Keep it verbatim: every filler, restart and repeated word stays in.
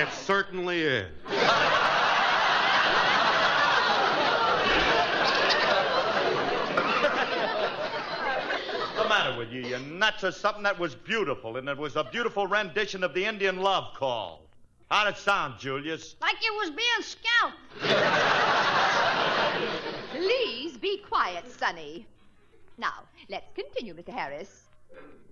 It certainly is. What's the matter with you, you nuts, or something? That was beautiful, and it was a beautiful rendition of the Indian Love Call. How'd it sound, Julius? Like it was being scalped. Please be quiet, Sonny. Now, let's continue, Mister Harris.